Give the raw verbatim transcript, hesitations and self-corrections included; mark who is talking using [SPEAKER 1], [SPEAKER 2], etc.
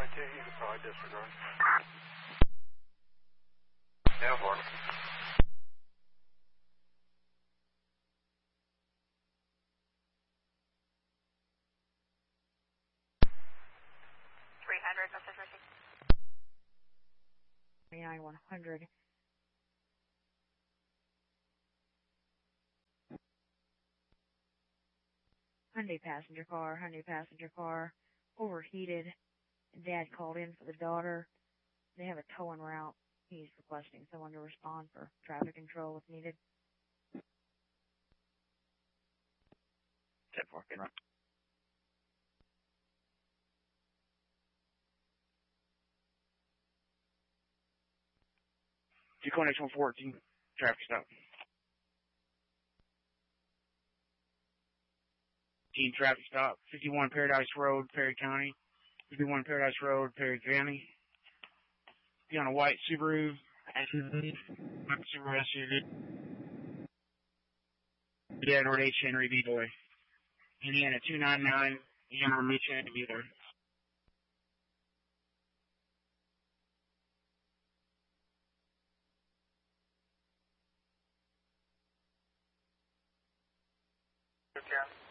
[SPEAKER 1] twenty-two, you could probably disregard. Yeah, Mark.
[SPEAKER 2] three hundred, message received.
[SPEAKER 3] twenty-nine one hundred. Hyundai passenger car, Hyundai passenger car, overheated. Dad called in for the daughter. They have a towing route. He's requesting someone to respond for traffic control if needed.
[SPEAKER 4] ten four, good run. two Connex one fourteen, traffic stop. Team traffic stop, fifty-one Paradise Road, Perry County. fifty-one Paradise Road, Perry County. Be on a white Subaru S U V. Subaru S U V. Yeah, Edward H. Henry B. Boy. Indiana two nine nine, Yamaha Mitchell to be there.
[SPEAKER 1] Okay.